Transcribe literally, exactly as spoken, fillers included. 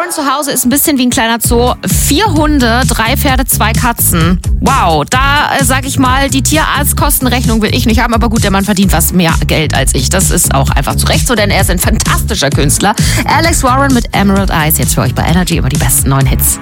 Warren zu Hause ist ein bisschen wie ein kleiner Zoo. Vier Hunde, drei Pferde, zwei Katzen. Wow, da äh, sag ich mal, die Tierarztkostenrechnung will ich nicht haben, aber gut, der Mann verdient was mehr Geld als ich. Das ist auch einfach zu Recht so, denn er ist ein fantastischer Künstler. Alex Warren mit Emerald Eyes, jetzt für euch bei Energy immer die besten neuen Hits.